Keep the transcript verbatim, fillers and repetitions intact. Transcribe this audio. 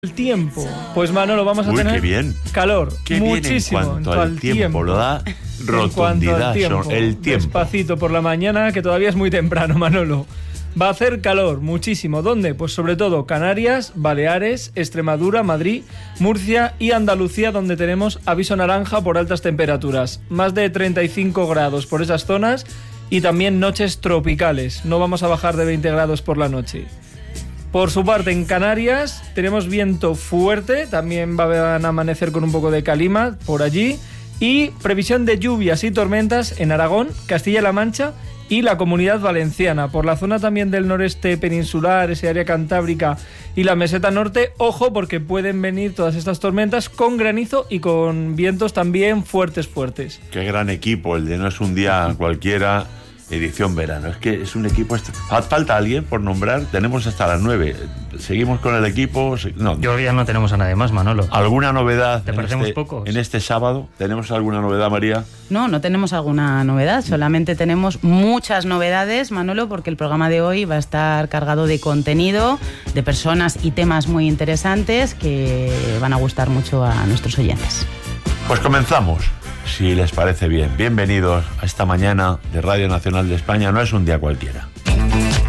El tiempo, pues Manolo, vamos a Uy, tener qué bien. calor, Qué muchísimo. bien en cuanto al tiempo, tiempo, lo da rotundidad, tiempo, son, el tiempo. Despacito por la mañana, que todavía es muy temprano, Manolo. Va a hacer calor, muchísimo. ¿Dónde? Pues sobre todo Canarias, Baleares, Extremadura, Madrid, Murcia y Andalucía, donde tenemos aviso naranja por altas temperaturas. Más de treinta y cinco grados por esas zonas y también noches tropicales. No vamos a bajar de veinte grados por la noche. Por su parte, en Canarias tenemos viento fuerte, también van a amanecer con un poco de calima por allí, y previsión de lluvias y tormentas en Aragón, Castilla-La Mancha y la Comunidad Valenciana. Por la zona también del noreste peninsular, ese área cantábrica y la meseta norte, ojo, porque pueden venir todas estas tormentas con granizo y con vientos también fuertes, fuertes. Qué gran equipo, el de No es un día cualquiera, edición verano. Es que es un equipo... Est- ¿Falta alguien por nombrar? Tenemos hasta las nueve. ¿Seguimos con el equipo? No. Yo ya no tenemos a nadie más, Manolo. ¿Alguna novedad? ¿Te en parecemos este, pocos? En este sábado, ¿tenemos alguna novedad, María? No, no tenemos alguna novedad. Solamente tenemos muchas novedades, Manolo, porque el programa de hoy va a estar cargado de contenido, de personas y temas muy interesantes que van a gustar mucho a nuestros oyentes. Pues comenzamos. Si les parece bien, bienvenidos a esta mañana de Radio Nacional de España. No es un día cualquiera.